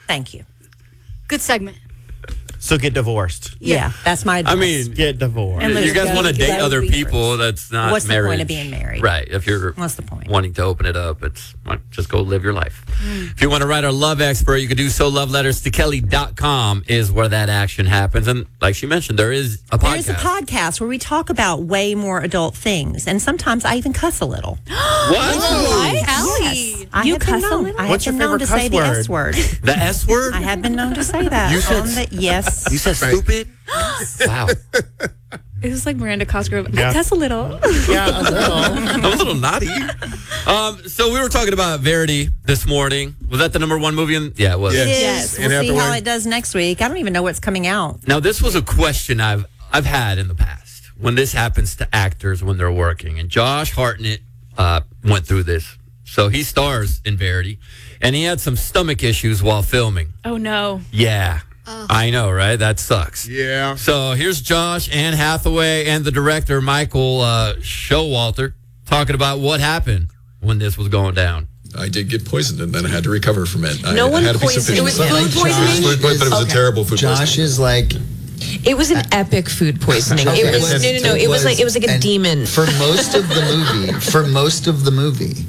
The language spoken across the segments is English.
Thank you. Good segment. So get divorced. Yeah, that's my advice. I mean, Get divorced. you guys want to date other people, that's not What's marriage. the point of being married? Right. If you're What's the point? wanting to open it up, it's just go live your life. If you want to write our love expert, you can do so. Loveletters2Kelly.com is where that action happens. And like she mentioned, there is a podcast. There is a podcast where we talk about way more adult things, and sometimes I even cuss a little. What? Allie. I You have been cuss a known. little? I What's have your been known to favorite say cuss the word? S word. The S word? I have been known to say that. You said- Yes. You said stupid? Wow. It was like Miranda Cosgrove. Yeah. I cuss a little. Yeah, a little. I'm a little naughty. So we were talking about Verity this morning. Was that the number one movie? Yeah, it was. It Yes. is. And We'll see how afterward- it does next week. I don't even know what's coming out. Now, this was a question I've had in the past when this happens to actors when they're working. And Josh Hartnett went through this. So he stars in Verity, and he had some stomach issues while filming. Oh, no. Yeah. I know, right? That sucks. Yeah. So here's Josh, Anne Hathaway, and the director, Michael Showalter, talking about what happened when this was going down. I did get poisoned, and then I had to recover from it. No I one had a piece of poisoned. fish It was in the food stomach. poisoning? Food poisoning, but it was a terrible food Josh poisoning. is like It was an epic food poisoning. Okay, It was no. It was like a and demon. for most of the movie.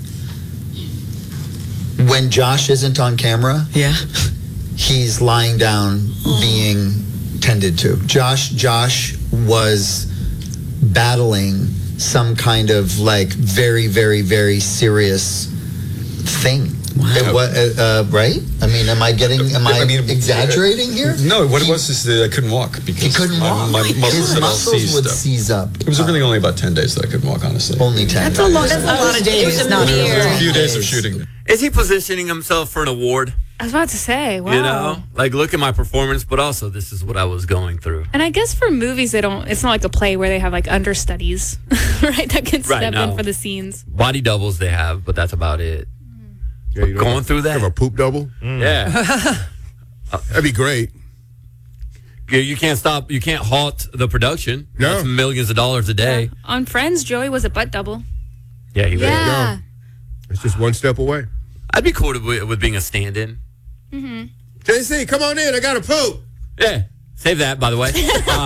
When Josh isn't on camera, Yeah. he's lying down being tended to. Josh was battling some kind of like very, very, very serious thing. It was, right? I mean, am I exaggerating here? No, what it was is that I couldn't walk because He couldn't walk. my muscles His had all muscles seized would up. seize up. It was really only about 10 days that I couldn't walk, honestly. Only 10. That's a lot of days. It was a not mere- It was a few years. days of shooting. Is he positioning himself for an award? I was about to say, wow. You know, like look at my performance, but also this is what I was going through. And I guess for movies, it's not like a play where they have like understudies, right? That can step no. in for the scenes. Body doubles they have, but that's about it. Yeah, you don't Going through that? Have a poop double? Yeah. That'd be great. You can't stop. You can't halt the production. No. That's millions of dollars a day. On Friends, Joey was a butt double. Yeah, he was. Yeah. It's just one step away. I'd be cool with being a stand-in. JC, come on in. I got a poop. Yeah. Save that, by the way.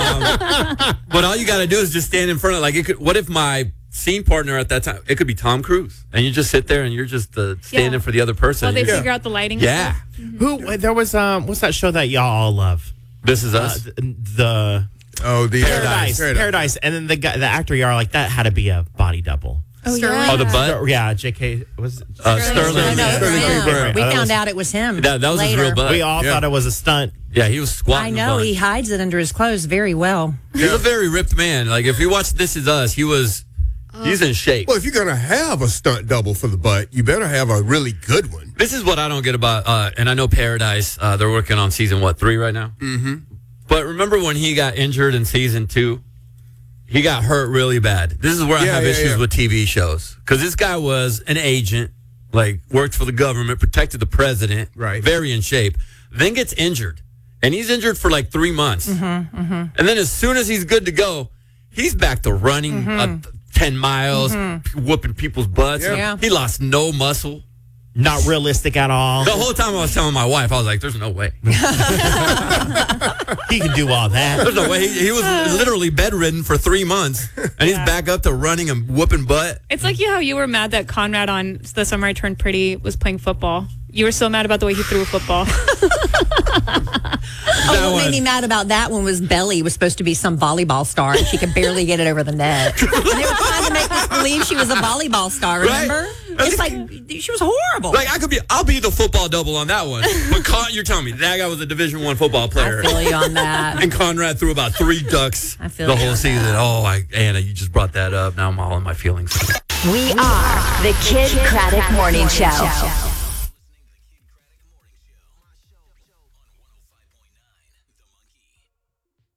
But all you got to do is just stand in front of, like, it could. What if my scene partner at that time, it could be Tom Cruise, and you just sit there and you're just standing Yeah. for the other person. While they You're- figure out the lighting. and yeah. stuff. Who? There was what's that show that y'all all love? This is us. The Oh, the Paradise, and then the actor y'all are like that had to be a body double. Oh, yeah. Oh, the butt? Yeah, J.K. was Sterling. I know, it was Sterling him. K. We That found was- out it was him. That was his later. real butt. We all Yeah. thought it was a stunt. Yeah, he was squatting. I know. the He butt. hides it under his clothes very well. He's a very ripped man. Like, if you watch This Is Us, he's in shape. Well, if you're going to have a stunt double for the butt, you better have a really good one. This is what I don't get about, and I know Paradise, they're working on season, 3 right now? Mm-hmm. But remember when he got injured in season 2? He got hurt really bad. This is where I have issues with TV shows. Because this guy was an agent, like, worked for the government, protected the president, Right. very in shape, then gets injured. And he's injured for like 3 months. And then as soon as he's good to go, he's back to running 10 miles, whooping people's butts. Yeah. He lost no muscle. Not realistic at all. The whole time I was telling my wife, I was like, there's no way. He can do all that. There's no way. He was literally bedridden for 3 months, and he's back up to running and whooping butt. It's like how you were mad that Conrad on The Summer I Turned Pretty was playing football. You were so mad about the way he threw a football. What made me mad about that one was Belly was supposed to be some volleyball star, and she could barely get it over the net. And they were trying to make us believe she was a volleyball star, remember? Right. It's like, she was horrible. Like, I'll be the football double on that one. But you're telling me that guy was a Division I football player. I feel you on that. And Conrad threw about 3 ducks I feel the you whole on season. that. Oh, Anna, you just brought that up. Now I'm all in my feelings. We are the Kid Craddock Morning Show.